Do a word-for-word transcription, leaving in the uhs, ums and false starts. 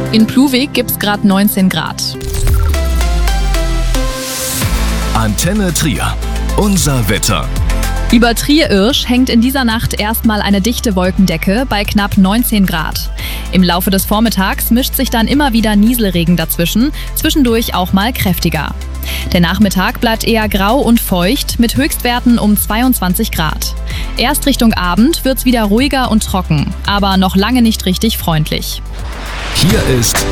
In Pluwig gibt's gerade neunzehn Grad. Antenne Trier. Unser Wetter. Über Trier-Irsch hängt in dieser Nacht erstmal eine dichte Wolkendecke bei knapp neunzehn Grad. Im Laufe des Vormittags mischt sich dann immer wieder Nieselregen dazwischen, zwischendurch auch mal kräftiger. Der Nachmittag bleibt eher grau und feucht mit Höchstwerten um zweiundzwanzig Grad. Erst Richtung Abend wird's wieder ruhiger und trocken, aber noch lange nicht richtig freundlich. Hier ist